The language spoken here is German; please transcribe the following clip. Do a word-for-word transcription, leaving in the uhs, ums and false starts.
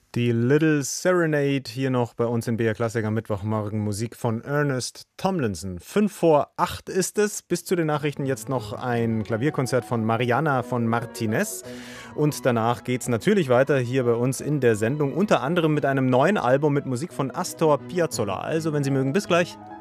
Die Little Serenade hier noch bei uns im B R Klassik am Mittwochmorgen. Musik von Ernest Tomlinson. Fünf vor acht ist es. Bis zu den Nachrichten jetzt noch ein Klavierkonzert von Mariana von Martinez. Und danach geht es natürlich weiter hier bei uns in der Sendung. Unter anderem mit einem neuen Album mit Musik von Astor Piazzolla. Also, wenn Sie mögen, bis gleich.